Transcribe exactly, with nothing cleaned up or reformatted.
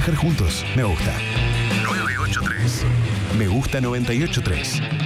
viajar juntos. Me gusta. nueve ocho tres. Me gusta noventa y ocho punto tres.